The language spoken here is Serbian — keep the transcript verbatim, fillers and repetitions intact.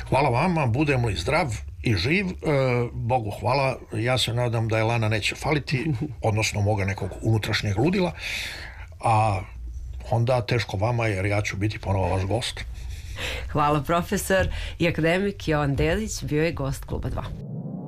Hvala vama, budem li zdrav i živ, e, Bogu hvala, ja se nadam da elana neće faliti, odnosno moga nekog unutrašnjeg ludila, a onda teško vama jer ja ću biti ponovo vaš gost. Hvala profesor i akademik Jovan Delić bio je gost Kluba dva.